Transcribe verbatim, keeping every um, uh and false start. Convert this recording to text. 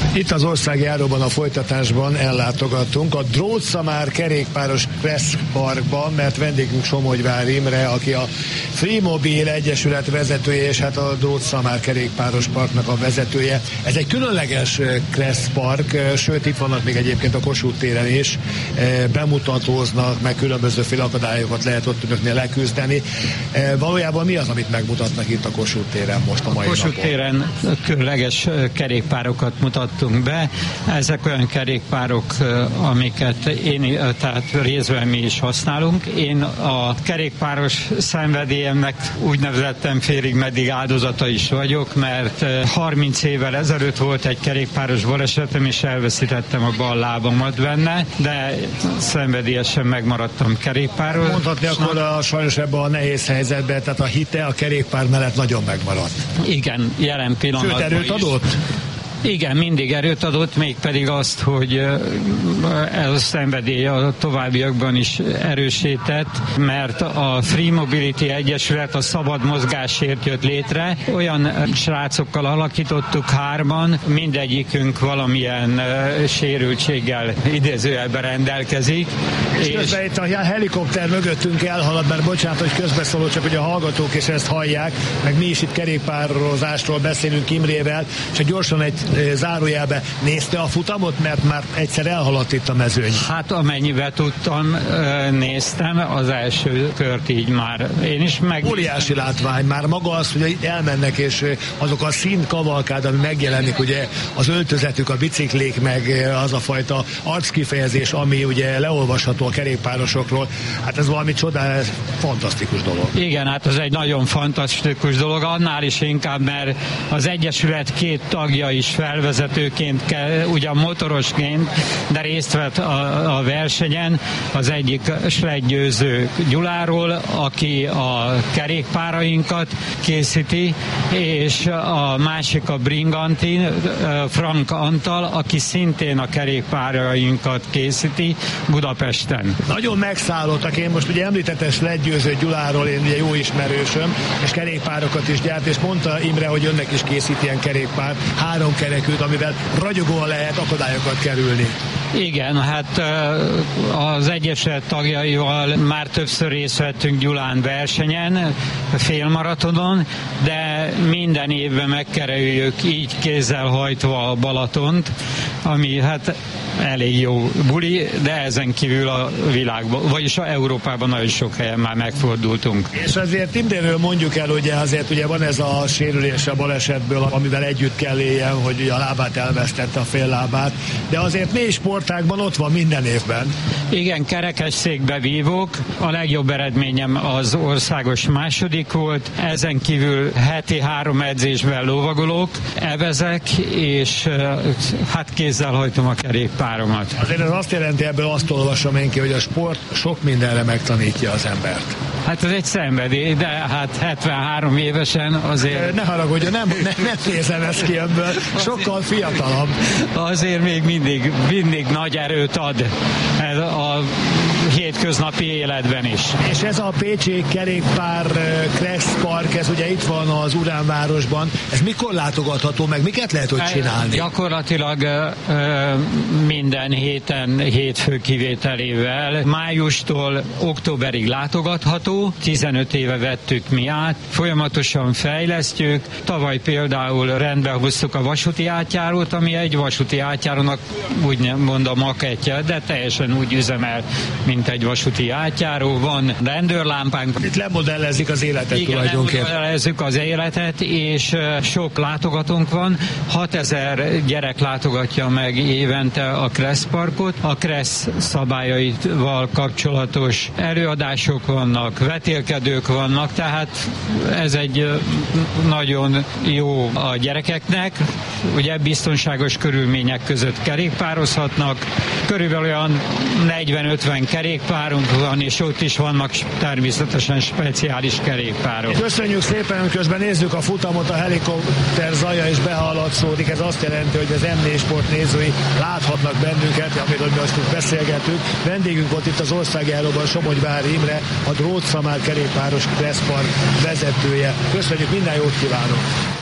Itt az országjáróban a folytatásban ellátogattunk a Drótszamár kerékpáros Kressz Parkban, mert vendégünk Somogyvár Imre, aki a Freemobil Egyesület vezetője, és hát a Drótszamár kerékpáros parknak a vezetője. Ez egy különleges Kressz Park, sőt itt vannak még egyébként a Kossuth téren is, bemutatóznak, meg különbözőféle akadályokat lehet ott önöknél leküzdeni. Valójában mi az, amit megmutatnak itt a Kossuth téren most a mai napon? A Kossuth napon? téren különleges kerékpárokat mutattunk be. Ezek olyan kerékpárok, amiket én, tehát részben mi is használunk. Én a kerékpáros szenvedélyemnek úgynevezettem félig meddig áldozata is vagyok, mert harminc évvel ezelőtt volt egy kerékpáros balesetem, és elveszítettem a bal lábamat benne, de szenvedélyesen megmaradtam kerékpáros. Mondhatni akkor a, sajnos ebben a nehéz helyzetben, tehát a hite a kerékpár mellett nagyon megmaradt. Igen, jelen pillanatban. Sőt, erőt adott? Igen, mindig erőt adott, mégpedig azt, hogy ez a szenvedély a továbbiakban is erősített, mert a Free Mobility Egyesület a szabad mozgásért jött létre. Olyan srácokkal alakítottuk hárman, mindegyikünk valamilyen sérültséggel idézőjelben rendelkezik. És, és közben itt a helikopter mögöttünk elhalad, mert bocsánat, hogy közbeszóló, csak hogy a hallgatók is ezt hallják, meg mi is itt kerékpározásról beszélünk Imrével, és gyorsan egy zárójelbe nézte a futamot, mert már egyszer elhaladt itt a mezőny. Hát amennyivel tudtam, néztem az első kört így már. Én is meg... Óriási látvány, már maga az, hogy elmennek, és azok a színkavalkád, ami megjelenik, ugye az öltözetük, a biciklék, meg az a fajta arckifejezés, ami ugye leolvasható a kerékpárosokról, hát ez valami csodál, fantasztikus dolog. Igen, hát ez egy nagyon fantasztikus dolog, annál is inkább, mert az Egyesület két tagja is felvezetőként kell, ugyan motorosként, de részt vett a, a versenyen. Az egyik sledgyőző Gyuláról, aki a kerékpárainkat készíti, és a másik a Bringantin, Frank Antal, aki szintén a kerékpárainkat készíti Budapesten. Nagyon megszállottak, én most ugye említette sledgyőző Gyuláról, én ugye jó ismerősöm, és kerékpárokat is gyárt, és mondta Imre, hogy önnek is készít ilyen kerékpár, három kerekűt, amivel ragyogóan lehet akadályokat kerülni. Igen, hát az Egyesület tagjaival már többször részt vettünk Gyulán versenyen, félmaratonon, de minden évben megkerüljük így kézzel hajtva a Balatont, ami hát elég jó buli, de ezen kívül a világban, vagyis a Európában nagyon sok helyen már megfordultunk. És azért Imréről mondjuk el, ugye azért ugye van ez a sérülés a balesetből, amivel együtt kell éljen, hogy ugye a lábát elvesztette, a fél lábát, de azért mi sportákban ott van minden évben. Igen, kerekesszékbe vívok, a legjobb eredményem az országos második volt, ezen kívül heti három edzésben lovagolok, evezek, és hát kézzel hajtom a kerékpáromat. Azért ez azt jelenti, ebből azt olvasom én ki, hogy a sport sok mindenre megtanítja az embert. Hát ez egy szenvedély, de hát hetvenhárom évesen azért... Ne haragudj, nem, nem, nem nézem ezt ki ebből, sokkal fiatalabb. Azért még mindig, mindig nagy erőt ad ez a hétköznapi életben is. És ez a pécsi kerékpár Kressz Park, ez ugye itt van az Uránvárosban, ez mikor látogatható, meg miket lehet ott csinálni? Gyakorlatilag minden héten, hétfő kivételével, májustól októberig látogatható, tizenöt éve vettük mi át, folyamatosan fejlesztjük, tavaly például rendbe hoztuk a vasúti átjárót, ami egy vasúti átjárónak úgy mondom makettje, de teljesen úgy üzemel, mint egy vasúti átjáró, van rendőrlámpánk. Itt lemodellezik az életet. Igen, tulajdonképpen. lemodellezzük az életet, és sok látogatónk van, hatezer gyerek látogatja meg évente a Kressz Parkot. A Kressz szabályaival kapcsolatos előadások vannak, vetélkedők vannak, tehát ez egy nagyon jó a gyerekeknek, ugye biztonságos körülmények között kerékpározhatnak, körülbelül olyan negyven-ötven kerékpárunk van, és ott is vannak természetesen speciális kerékpárok. Köszönjük szépen, közben nézzük a futamot, a helikopter zaja is behallatszódik, ez azt jelenti, hogy az em négy Sport nézői láthatnak bennünket, amiről mi azt beszélgetünk. Vendégünk volt itt az országjáróban Somogyvári Imre, a Drótszamár kerékpáros Kressz Park vezetője. Köszönjük, minden jót kívánok!